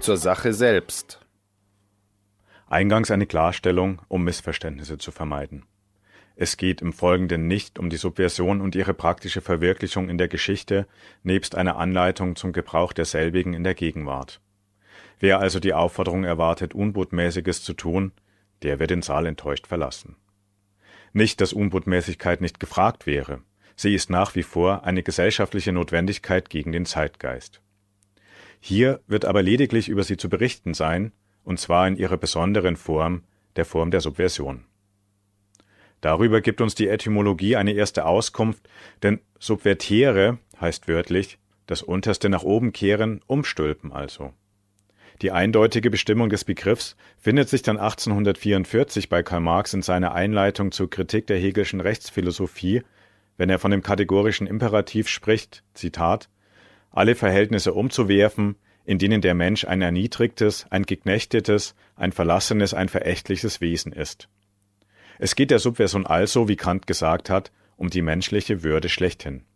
Zur Sache selbst. Eingangs eine Klarstellung, um Missverständnisse zu vermeiden. Es geht im Folgenden nicht um die Subversion und ihre praktische Verwirklichung in der Geschichte, nebst einer Anleitung zum Gebrauch derselbigen in der Gegenwart. Wer also die Aufforderung erwartet, Unbotmäßiges zu tun, der wird den Saal enttäuscht verlassen. Nicht, dass Unbotmäßigkeit nicht gefragt wäre. Sie ist nach wie vor eine gesellschaftliche Notwendigkeit gegen den Zeitgeist. Hier wird aber lediglich über sie zu berichten sein, und zwar in ihrer besonderen Form, der Form der Subversion. Darüber gibt uns die Etymologie eine erste Auskunft, denn subvertere heißt wörtlich, das Unterste nach oben kehren, umstülpen also. Die eindeutige Bestimmung des Begriffs findet sich dann 1844 bei Karl Marx in seiner Einleitung zur Kritik der Hegelschen Rechtsphilosophie, wenn er von dem kategorischen Imperativ spricht, Zitat, alle Verhältnisse umzuwerfen, in denen der Mensch ein erniedrigtes, ein geknechtetes, ein verlassenes, ein verächtliches Wesen ist. Es geht der Subversion also, wie Kant gesagt hat, um die menschliche Würde schlechthin.